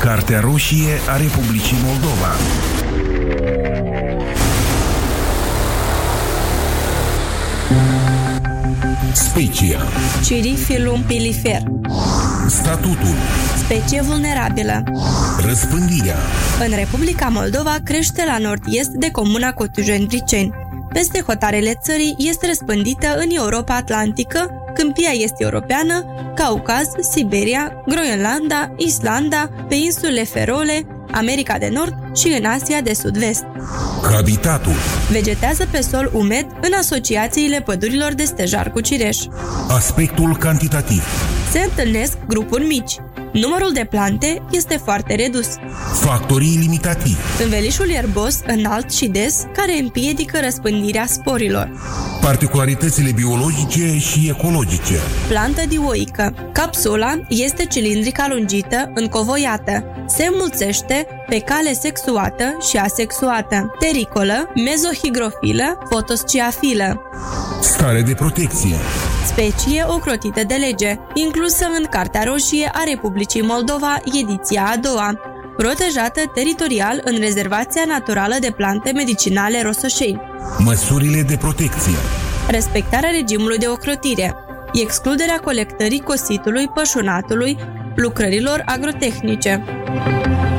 Cartea roșie a Republicii Moldova. Specia. Cirifilum pilifer. Statutul. Specie vulnerabilă. Răspândirea. În Republica Moldova crește la nord-est de comuna Cotujeni-Briceni. Peste hotarele țării este răspândită în Europa Atlantică, câmpia este europeană, Caucaz, Siberia, Groenlanda, Islanda, pe insulele Ferole, America de Nord și în Asia de Sud-Vest. Habitatul. Vegetează pe sol umed în asociațiile pădurilor de stejar cu cireș. Aspectul cantitativ. Se întâlnesc grupuri mici. Numărul de plante este foarte redus. Factorii limitativi. Învelișul ierbos înalt și des care împiedică răspândirea sporilor. Particularitățile biologice și ecologice. Plantă dioică. Capsula este cilindrică lungită, încovoiată. Se înmulțește pe cale sexuată și asexuată. Tericolă, mezohigrofilă, fotosciafilă. Stare de protecție. Specie ocrotită de lege, inclusă în Cartea Roșie a Republicii Moldova, ediția a doua, protejată teritorial în Rezervația Naturală de Plante Medicinale Rosoșeni. Măsurile de protecție. Respectarea regimului de ocrotire, excluderea colectării cositului, pășunatului, lucrărilor agrotehnice.